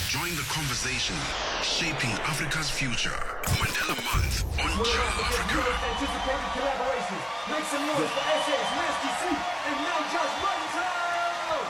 Join the conversation, shaping Africa's future. Mandela Month on Channel Africa. Anticipated collaborations. Make some noise for SS, Nasty C, and now Just Right.